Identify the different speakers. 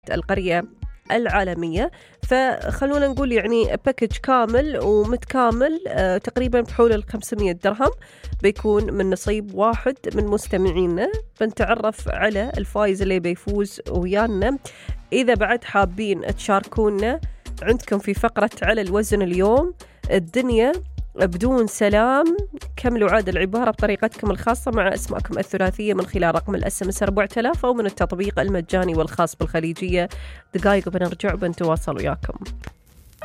Speaker 1: القرية العالمية. فخلونا نقول يعني باكج كامل ومتكامل تقريبا بحول 500 درهم بيكون من نصيب واحد من مستمعينا. بنتعرف على الفايز اللي بيفوز ويانا. إذا بعد حابين تشاركونا عندكم في فقرة على الوزن اليوم الدنيا بدون سلام، كملوا عاد العبارة بطريقتكم الخاصة مع اسماءكم الثلاثية من خلال رقم الSMS 4000 أو من التطبيق المجاني والخاص بالخليجية. دقائق وبنرجع وبنتواصل وياكم.